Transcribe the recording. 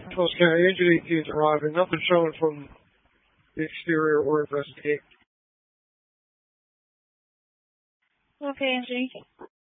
Close County Injury teams arriving. Nothing showing from the exterior or investigate. Okay, Angie.